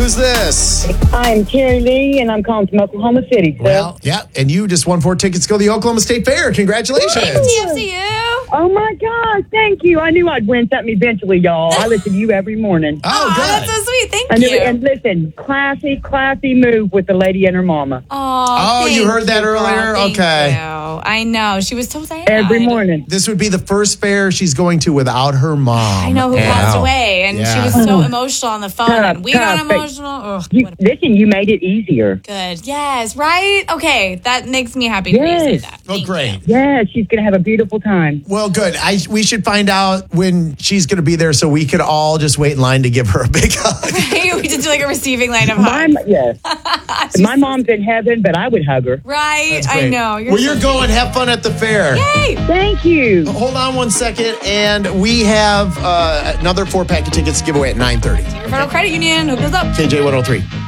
Who's this? I'm Terry Lee, and I'm calling from Oklahoma City. So. Well, yeah, and you just won 4 tickets to go to the Oklahoma State Fair. Congratulations. TFCU. Oh my God, thank you. I knew I'd win something eventually, y'all. I listen to you every morning. Oh, good. That's so sweet. Thank you. And listen, classy move with the lady and her mama. Oh, you heard that earlier? Okay. I know. She was so sad. Every morning. This would be the first fair she's going to without her mom. I know, who passed away, and she was so emotional on the phone, and we got emotional. Ugh, Listen, you made it easier. good. Yes, right? Okay, that makes me happy to hear you say that. Oh, Thank great. Yeah, she's going to have a beautiful time. Well, good. We should find out when she's going to be there so we could all just wait in line to give her a big hug. you. We just do like a receiving line of hugs. My mom's in heaven, but I would hug her. Right? That's I great. know. You're going. Have fun at the fair. Yay! Thank you. Hold on 1 second, and we have another 4-pack of tickets to give away at 9:30. Federal Credit Union, hook us up. KJ 103.